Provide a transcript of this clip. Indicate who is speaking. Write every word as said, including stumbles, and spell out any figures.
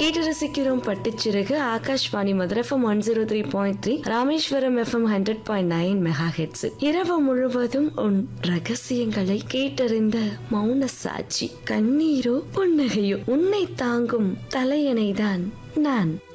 Speaker 1: கேட்டு ரசிக்கிறோம் பட்டுச்சிறகு. Akashvani Madurai FM one zero three point three, Rameswaram FM hundred point nine mega heads. இரவு முழுவதும் உன் ரகசியங்களை கேட்டறிந்த மௌன சாட்சி. கண்ணீரோ புன்னகையோ உன்னை தாங்கும் தலையணைதான் நான்.